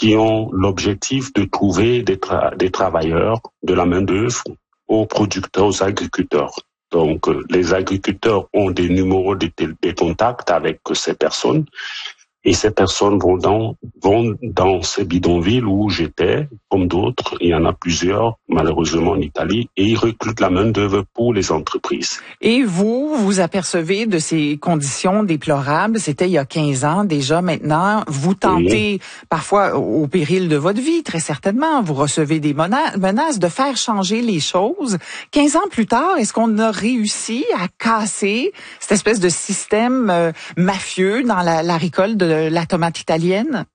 qui ont l'objectif de trouver des travailleurs, de la main-d'œuvre aux producteurs, aux agriculteurs. Donc, les agriculteurs ont des numéros de contact avec ces personnes. Et ces personnes vont dans ces bidonvilles où j'étais, comme d'autres, il y en a plusieurs, malheureusement en Italie, et ils recrutent la main-d'œuvre pour les entreprises. Et vous apercevez de ces conditions déplorables, c'était il y a 15 ans déjà. Maintenant, vous tentez, parfois au péril de votre vie, très certainement, vous recevez des menaces de faire changer les choses. 15 ans plus tard, est-ce qu'on a réussi à casser cette espèce de système mafieux dans la récolte de la tomate italienne?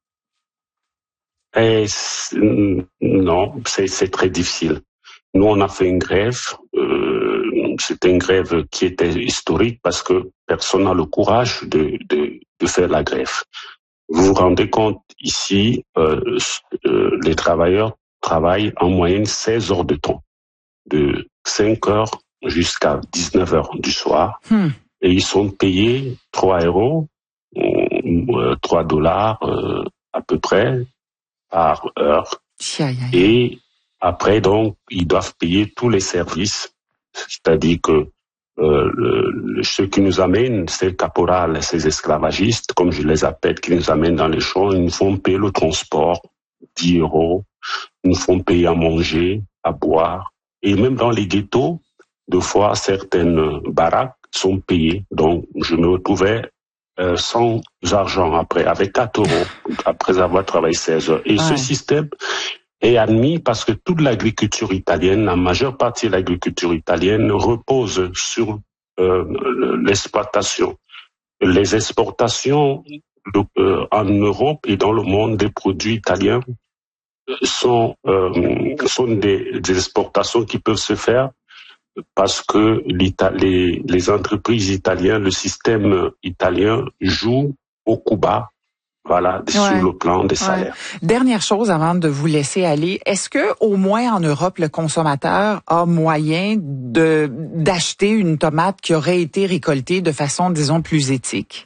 Non, c'est très difficile. Nous, on a fait une grève. C'était une grève qui était historique parce que personne n'a le courage de faire la grève. Vous vous rendez compte, ici, les travailleurs travaillent en moyenne 16 heures de temps, de 5 heures jusqu'à 19 heures du soir. Et ils sont payés 3 euros, $3 à peu près par heure. Et après, donc, ils doivent payer tous les services. C'est-à-dire que ceux qui nous amènent, ces caporales, ces esclavagistes, comme je les appelle, qui nous amènent dans les champs, ils nous font payer le transport, 10 euros. Ils nous font payer à manger, à boire. Et même dans les ghettos, deux fois, certaines baraques sont payées. Donc, je me retrouvais sans argent après, avec 4 euros, après avoir travaillé 16 heures. Et ce système est admis parce que toute l'agriculture italienne, la majeure partie de l'agriculture italienne repose sur l'exploitation. Les exportations en Europe et dans le monde des produits italiens sont des exportations qui peuvent se faire parce que les entreprises italiennes, le système italien joue au coup bas, voilà, sur le plan des salaires. Dernière chose avant de vous laisser aller, est-ce que au moins en Europe, le consommateur a moyen d'acheter une tomate qui aurait été récoltée de façon, disons, plus éthique?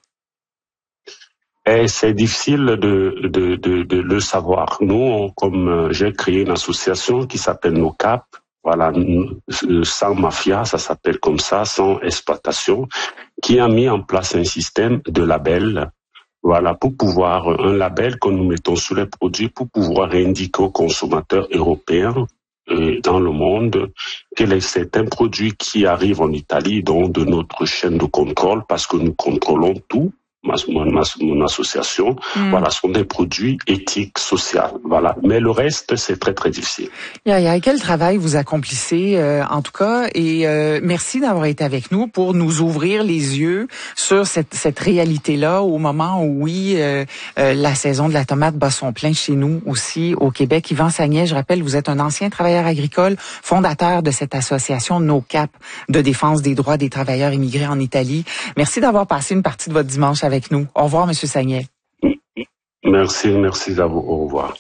C'est difficile de le savoir. Nous, comme j'ai créé une association qui s'appelle NoCap, voilà, sans mafia, ça s'appelle comme ça, sans exploitation, qui a mis en place un système de labels, voilà, pour pouvoir, un label que nous mettons sur les produits pour pouvoir indiquer aux consommateurs européens dans le monde que c'est un produit qui arrive en Italie, donc de notre chaîne de contrôle, parce que nous contrôlons tout. Mon association, voilà, sont des produits éthiques, sociaux, voilà. Mais le reste, c'est très, très difficile. Quel travail vous accomplissez, en tout cas, et merci d'avoir été avec nous pour nous ouvrir les yeux sur cette réalité-là au moment où, oui, la saison de la tomate bat son plein chez nous aussi, au Québec. Yvan Sagnet, je rappelle, vous êtes un ancien travailleur agricole, fondateur de cette association NoCap de défense des droits des travailleurs immigrés en Italie. Merci d'avoir passé une partie de votre dimanche avec nous. Au revoir, M. Sagnet. Merci à vous. Au revoir.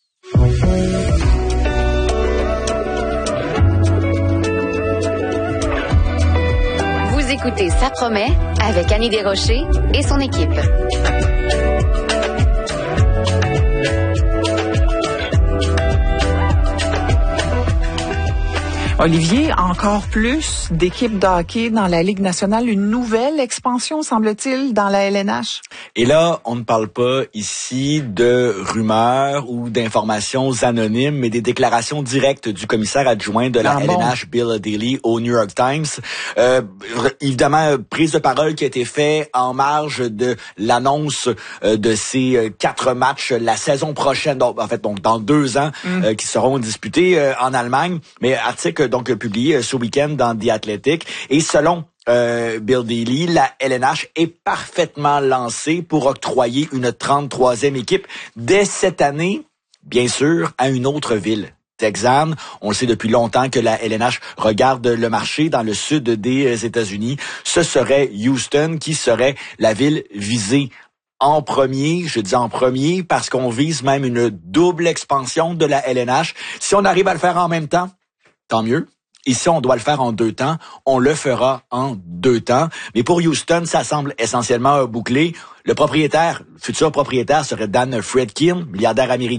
Vous écoutez Ça promet avec Annie Desrochers et son équipe. Olivier, encore plus d'équipes de hockey dans la Ligue nationale, une nouvelle expansion, semble-t-il, dans la LNH? Et là, on ne parle pas ici de rumeurs ou d'informations anonymes, mais des déclarations directes du commissaire adjoint de la LNH, Bill Daly, au New York Times. Évidemment, prise de parole qui a été faite en marge de l'annonce de ces 4 matchs la saison prochaine, donc dans 2 ans, qui seront disputés en Allemagne. Mais article donc publié ce week-end dans The Athletic. Et selon Bill Daly, la LNH est parfaitement lancée pour octroyer une 33e équipe dès cette année, bien sûr, à une autre ville. Texan. On le sait depuis longtemps que la LNH regarde le marché dans le sud des États-Unis. Ce serait Houston qui serait la ville visée en premier. Je dis en premier parce qu'on vise même une double expansion de la LNH. Si on arrive à le faire en même temps, tant mieux. Ici, on doit le faire en 2 temps. On le fera en 2 temps. Mais pour Houston, ça semble essentiellement bouclé. Le futur propriétaire serait Dan Fredkin, milliardaire américain.